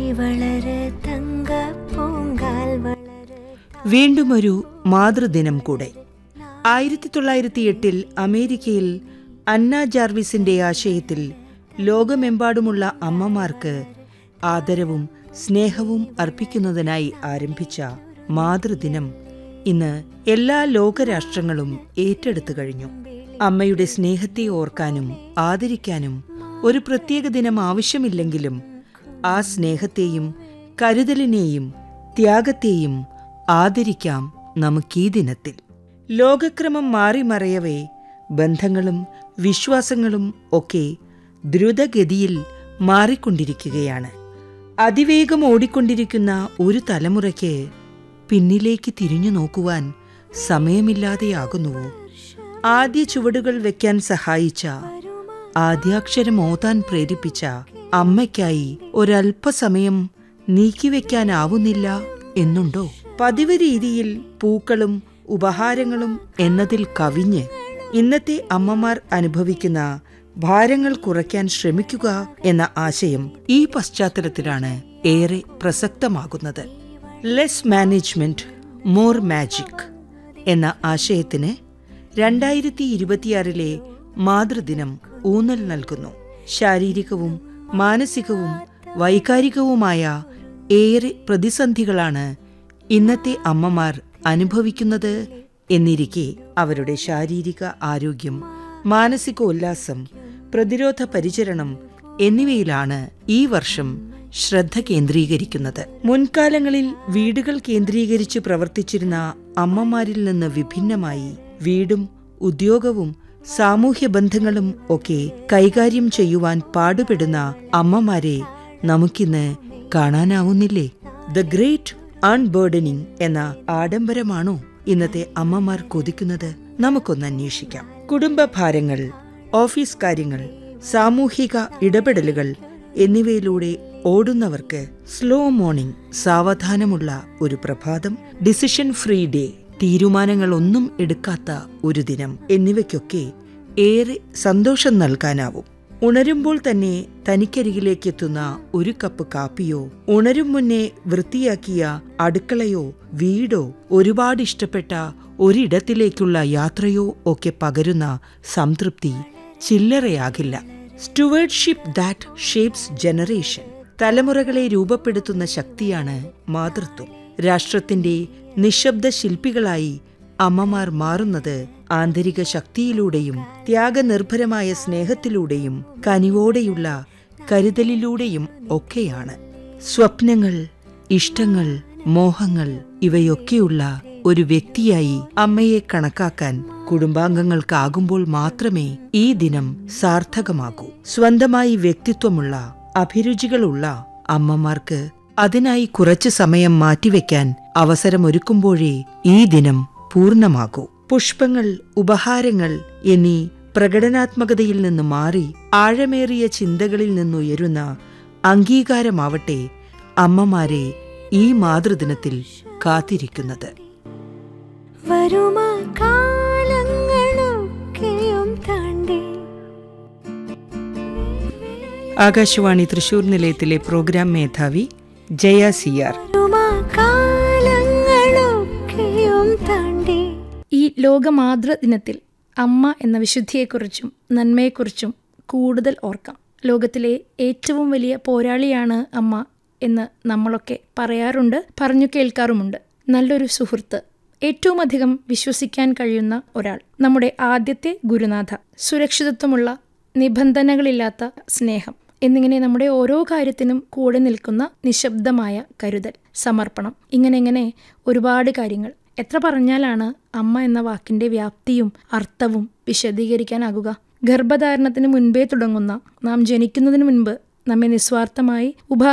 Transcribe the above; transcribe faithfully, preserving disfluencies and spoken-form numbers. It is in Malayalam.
വീണ്ടും ഒരു മാതൃദിനം കൂടെ. ആയിരത്തി തൊള്ളായിരത്തി എട്ടിൽ അമേരിക്കയിൽ അന്ന ജാർവിസിന്റെ ആശയത്തിൽ ലോകമെമ്പാടുമുള്ള അമ്മമാർക്ക് ആദരവും സ്നേഹവും അർപ്പിക്കുന്നതിനായി ആരംഭിച്ച മാതൃദിനം ഇന്ന് എല്ലാ ലോകരാഷ്ട്രങ്ങളും ഏറ്റെടുത്തു കഴിഞ്ഞു. അമ്മയുടെ സ്നേഹത്തെ ഓർക്കാനും ആദരിക്കാനും ഒരു പ്രത്യേക ദിനം ആവശ്യമില്ലെങ്കിലും ആ സ്നേഹത്തെയും കരുതലിനെയും ത്യാഗത്തെയും ആദരിക്കാം നമുക്കീ ദിനത്തിൽ. ലോകക്രമം മാറിമറയവേ ബന്ധങ്ങളും വിശ്വാസങ്ങളും ഒക്കെ ദ്രുതഗതിയിൽ മാറിക്കൊണ്ടിരിക്കുകയാണ്. അതിവേഗം ഓടിക്കൊണ്ടിരിക്കുന്ന ഒരു തലമുറയ്ക്ക് പിന്നിലേക്ക് തിരിഞ്ഞു നോക്കുവാൻ സമയമില്ലാതെയാകുന്നുവോ? ആദ്യ ചുവടുകൾ വയ്ക്കാൻ സഹായിച്ച, ആദ്യാക്ഷരം ഓതാൻ പ്രേരിപ്പിച്ച അമ്മയ്ക്കായി ഒരല്പസമയം നീക്കിവെക്കാനാവുന്നില്ല എന്നുണ്ടോ? പതിവ് രീതിയിൽ പൂക്കളും ഉപഹാരങ്ങളും എന്നതിൽ കവിഞ്ഞ് ഇന്നത്തെ അമ്മമാർ അനുഭവിക്കുന്ന ഭാരങ്ങൾ കുറയ്ക്കാൻ ശ്രമിക്കുക എന്ന ആശയം ഈ പശ്ചാത്തലത്തിലാണ് ഏറെ പ്രസക്തമാകുന്നത്. ലെസ് മാനേജ്മെന്റ് മോർ മാജിക് എന്ന ആശയത്തിന് രണ്ടായിരത്തി ഇരുപത്തിയാറിലെ മാതൃദിനം ഊന്നൽ നൽകുന്നു. ശാരീരികവും മാനസികവും വൈകാരികവുമായ ഏറെ പ്രതിസന്ധികളാണ് ഇന്നത്തെ അമ്മമാർ അനുഭവിക്കുന്നത് എന്നിരിക്കെ അവരുടെ ശാരീരിക ആരോഗ്യം, മാനസികോല്ലാസം, പ്രതിരോധ പരിചരണം എന്നിവയിലാണ് ഈ വർഷം ശ്രദ്ധ കേന്ദ്രീകരിക്കുന്നത്. മുൻകാലങ്ങളിൽ വീടുകൾ കേന്ദ്രീകരിച്ച് പ്രവർത്തിച്ചിരുന്ന അമ്മമാരിൽ നിന്ന് വിഭിന്നമായി വീടും ഉദ്യോഗവും സാമൂഹ്യ ബന്ധങ്ങളും ഒക്കെ കൈകാര്യം ചെയ്യുവാൻ പാടുപെടുന്ന അമ്മമാരെ നമുക്കിന്ന് കാണാനാവുന്നില്ലേ? ദ ഗ്രേറ്റ് അൺബേർഡനിങ് എന്ന ആഡംബരമാണോ ഇന്നത്തെ അമ്മമാർ കൊതിക്കുന്നത്? നമുക്കൊന്ന് അന്വേഷിക്കാം. കുടുംബഭാരങ്ങൾ, ഓഫീസ് കാര്യങ്ങൾ, സാമൂഹിക ഇടപെടലുകൾ എന്നിവയിലൂടെ ഓടുന്നവർക്ക് സ്ലോ മോർണിംഗ്, സാവധാനമുള്ള ഒരു പ്രഭാതം, ഡിസിഷൻ ഫ്രീ ഡേ, തീരുമാനങ്ങളൊന്നും എടുക്കാത്ത ഒരു ദിനം എന്നിവയ്ക്കൊക്കെ ഏറെ സന്തോഷം നൽകാനാവും. ഉണരുമ്പോൾ തന്നെ തനിക്കരികിലേക്കെത്തുന്ന ഒരു കപ്പ് കാപ്പിയോ, ഉണരും മുന്നേ വൃത്തിയാക്കിയ അടുക്കളയോ വീടോ, ഒരുപാട് ഇഷ്ടപ്പെട്ട ഒരിടത്തിലേക്കുള്ള യാത്രയോ ഒക്കെ പകരുന്ന സംതൃപ്തി ചില്ലറയാകില്ല. Stewardship that shapes generation. തലമുറകളെ രൂപപ്പെടുത്തുന്ന ശക്തിയാണ് മാതൃത്വം. രാഷ്ട്രത്തിന്റെ നിശബ്ദ ശില്പികളായി അമ്മമാർ മാറുന്നത് ആന്തരിക ശക്തിയിലൂടെയും ത്യാഗനിർഭരമായ സ്നേഹത്തിലൂടെയും കനിവോടെയുള്ള കരുതലിലൂടെയും ഒക്കെയാണ്. സ്വപ്നങ്ങൾ, ഇഷ്ടങ്ങൾ, മോഹങ്ങൾ ഇവയൊക്കെയുള്ള ഒരു വ്യക്തിയായി അമ്മയെ കണക്കാക്കാൻ കുടുംബാംഗങ്ങൾക്കാകുമ്പോൾ മാത്രമേ ഈ ദിനം സാർത്ഥകമാകൂ. സ്വന്തമായി വ്യക്തിത്വമുള്ള, അഭിരുചികളുള്ള അമ്മമാർക്ക് അതിനായി കുറച്ചു സമയം മാറ്റിവെക്കാൻ അവസരമൊരുക്കുമ്പോഴേ ഈ ദിനം പൂർണ്ണമാകൂ. പുഷ്പങ്ങൾ, ഉപഹാരങ്ങൾ എന്നീ പ്രകടനാത്മകതയിൽ നിന്ന് മാറി ആഴമേറിയ ചിന്തകളിൽ നിന്നുയരുന്ന അംഗീകാരമാവട്ടെ അമ്മമാരെ ഈ മാതൃദിനത്തിൽ കാത്തിരിക്കുന്നത്. ആകാശവാണി തൃശൂർ നിലയത്തിലെ പ്രോഗ്രാം മേധാവി ജയ സിയാർ. ഈ ലോകമാതൃദിനത്തിൽ അമ്മ എന്ന വിശുദ്ധിയെക്കുറിച്ചും നന്മയെക്കുറിച്ചും കൂടുതൽ ഓർക്കാം. ലോകത്തിലെ ഏറ്റവും വലിയ പോരാളിയാണ് അമ്മ എന്ന് നമ്മളൊക്കെ പറയാറുണ്ട്, പറഞ്ഞു കേൾക്കാറുമുണ്ട്. നല്ലൊരു സുഹൃത്ത്, ഏറ്റവും അധികം വിശ്വസിക്കാൻ കഴിയുന്ന ഒരാൾ, നമ്മുടെ ആദ്യത്തെ ഗുരുനാഥ, സുരക്ഷിതത്വമുള്ള, നിബന്ധനകളില്ലാത്ത സ്നേഹം എന്നിങ്ങനെ നമ്മുടെ ഓരോ കാര്യത്തിനും കൂടെ നിൽക്കുന്ന നിശബ്ദമായ കരുതൽ, സമർപ്പണം, ഇങ്ങനെ ഇങ്ങനെ ഒരുപാട് കാര്യങ്ങൾ. എത്ര പറഞ്ഞാലാണ് അമ്മ എന്ന വാക്കിന്റെ വ്യാപ്തിയും അർത്ഥവും വിശദീകരിക്കാനാകുക? ഗർഭധാരണത്തിന് മുൻപേ തുടങ്ങുന്ന, നാം ജനിക്കുന്നതിന് മുൻപ് നമ്മെ നിസ്വാർത്ഥമായി ഉപ